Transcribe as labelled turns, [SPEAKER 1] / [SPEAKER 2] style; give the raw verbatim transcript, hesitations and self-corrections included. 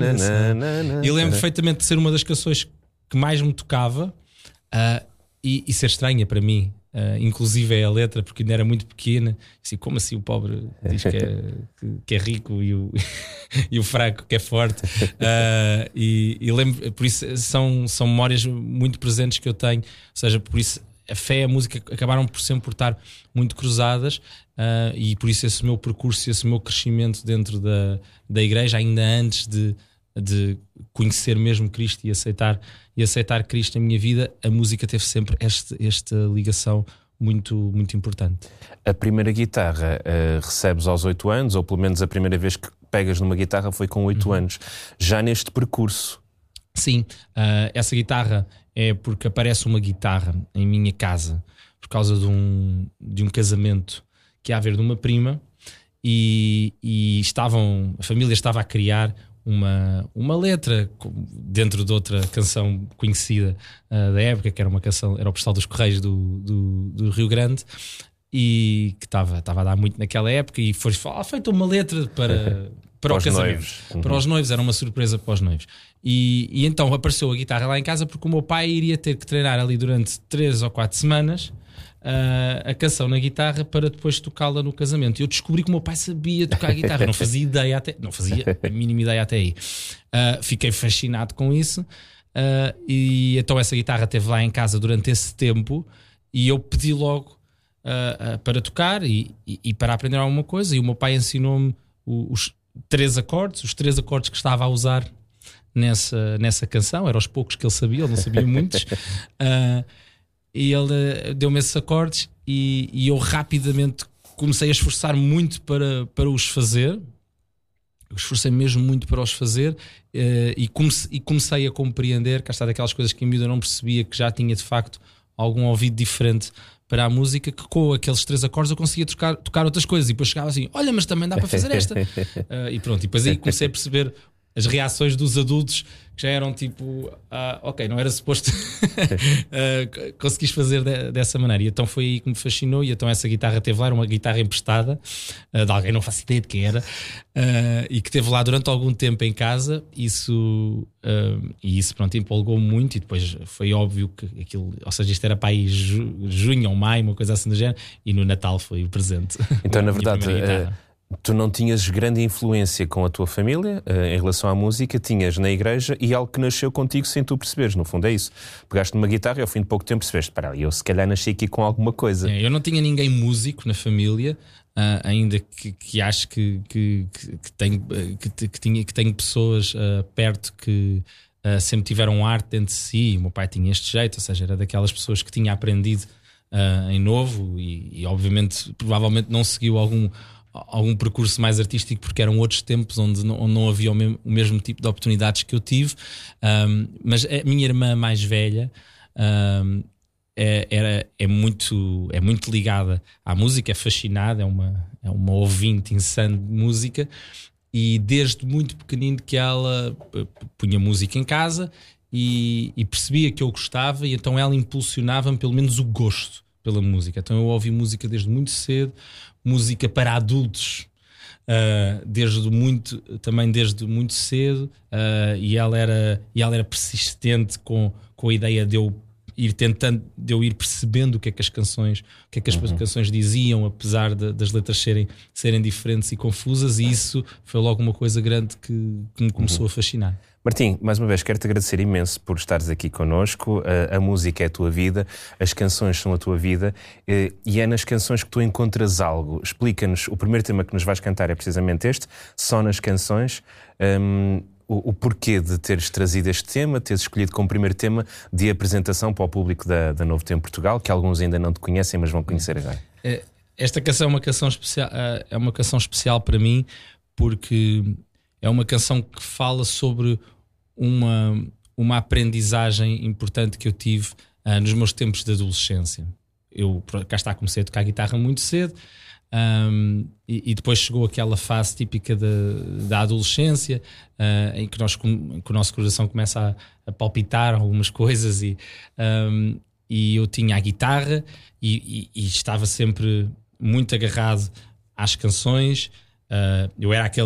[SPEAKER 1] E lembro perfeitamente de ser uma das canções que mais me tocava uh, e, e ser estranha para mim. Uh, inclusive é a letra, porque ainda era muito pequena. Assim, como assim o pobre diz que é, que, que é rico e o, e o fraco que é forte? Uh, e, e lembro, por isso são, são memórias muito presentes que eu tenho. Ou seja, por isso a fé e a música acabaram por sempre por estar muito cruzadas, uh, e por isso esse meu percurso, esse meu crescimento dentro da, da igreja, ainda antes de, de conhecer mesmo Cristo e aceitar, e aceitar Cristo na minha vida, a música teve sempre este, esta ligação muito, muito importante.
[SPEAKER 2] A primeira guitarra uh, recebes aos oito anos, ou pelo menos a primeira vez que pegas numa guitarra foi com oito uhum. anos. Já neste percurso?
[SPEAKER 1] Sim, uh, essa guitarra é porque aparece uma guitarra em minha casa por causa de um, de um casamento que ia haver de uma prima, e, e estavam, a família estava a criar uma, uma letra dentro de outra canção conhecida uh, da época, que era uma canção, era o Postal dos Correios do, do, do Rio Grande, e que estava, estava a dar muito naquela época, e foi ah, feita uma letra para, para o casamento, noivos. Uhum. Para os noivos, era uma surpresa para os noivos. E, e então apareceu a guitarra lá em casa porque o meu pai iria ter que treinar ali durante três ou quatro semanas uh, a canção na guitarra para depois tocá-la no casamento. E eu descobri que o meu pai sabia tocar guitarra, não fazia ideia até, não fazia a mínima ideia até aí. Uh, fiquei fascinado com isso, uh, e então essa guitarra esteve lá em casa durante esse tempo, e eu pedi logo uh, uh, para tocar e, e, e para aprender alguma coisa, e o meu pai ensinou-me os, os três acordes, os três acordes que estava a usar Nessa, nessa canção, eram os poucos que ele sabia, ele não sabia muitos, uh, e ele deu-me esses acordes, e, e eu rapidamente comecei a esforçar muito para, para os fazer. Eu esforcei mesmo muito para os fazer, uh, e, comece, e comecei a compreender, cá está daquelas coisas que em miúdo eu não percebia, que já tinha de facto algum ouvido diferente para a música, que com aqueles três acordes eu conseguia tocar, tocar outras coisas, e depois chegava assim, olha, mas também dá para fazer esta. Uh, e pronto, e depois aí comecei a perceber as reações dos adultos, que já eram tipo, ah, ok, não era suposto uh, conseguiste fazer de, dessa maneira. E então foi aí que me fascinou. E então essa guitarra teve lá, era uma guitarra emprestada uh, de alguém, não faço ideia de quem era, uh, e que teve lá durante algum tempo em casa. Isso, uh, e isso pronto, empolgou-me muito. E depois foi óbvio que aquilo, ou seja, isto era para aí ju, junho ou maio, uma coisa assim do género, e no Natal foi o presente.
[SPEAKER 2] Então na verdade tu não tinhas grande influência com a tua família uh, em relação à música, tinhas na igreja e algo que nasceu contigo sem tu perceberes, no fundo é isso. Pegaste numa guitarra e ao fim de pouco tempo percebeste, para eu se calhar nasci aqui com alguma coisa.
[SPEAKER 1] É, eu não tinha ninguém músico na família, uh, ainda que, que acho que, que, que, que, tenho, que, que, tinha, que tenho pessoas uh, perto que uh, sempre tiveram arte dentro de si. O meu pai tinha este jeito, ou seja, era daquelas pessoas que tinha aprendido uh, em novo, e, e obviamente provavelmente não seguiu algum algum percurso mais artístico, porque eram outros tempos onde não, onde não havia o mesmo, o mesmo tipo de oportunidades que eu tive. Um, mas a minha irmã mais velha um, é, era, é, muito, é muito ligada à música, é fascinada, é uma, é uma ouvinte insana de música, e desde muito pequenino que ela punha música em casa, e, e percebia que eu gostava, e então ela impulsionava-me pelo menos o gosto pela música. Então eu ouvi música desde muito cedo, música para adultos uh, desde muito, também desde muito cedo, uh, e ela era, e ela era persistente com, com a ideia de eu ir tentando, de eu ir percebendo o que é que as canções, o que é que as uhum. canções diziam, apesar de, das letras serem, serem diferentes e confusas, e isso foi logo uma coisa grande que, que me começou uhum. a fascinar.
[SPEAKER 2] Martim, mais uma vez quero-te agradecer imenso por estares aqui connosco. A, a música é a tua vida, as canções são a tua vida, e é nas canções que tu encontras algo. Explica-nos, o primeiro tema que nos vais cantar é precisamente este, Só nas Canções. Um, o, o porquê de teres trazido este tema, teres escolhido como primeiro tema de apresentação para o público da, da Novo Tempo Portugal, que alguns ainda não te conhecem, mas vão conhecer agora.
[SPEAKER 1] Esta canção é uma canção especial, é uma canção especial para mim, porque é uma canção que fala sobre uma, uma aprendizagem importante que eu tive uh, nos meus tempos de adolescência. Eu, cá está, comecei a tocar guitarra muito cedo, um, e, e depois chegou aquela fase típica de, da adolescência, uh, em, que nós, em que o nosso coração começa a, a palpitar algumas coisas, e, um, e eu tinha a guitarra e, e, e estava sempre muito agarrado às canções. Uh, eu era aquele